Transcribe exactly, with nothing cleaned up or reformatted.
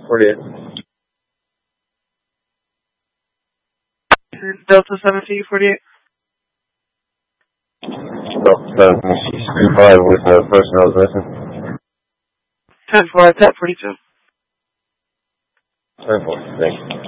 forty-eight. Delta seventeen forty-eight. Delta seventeen, she's three five with the person I was missing. ten four, tap forty-two. ten four, thank you.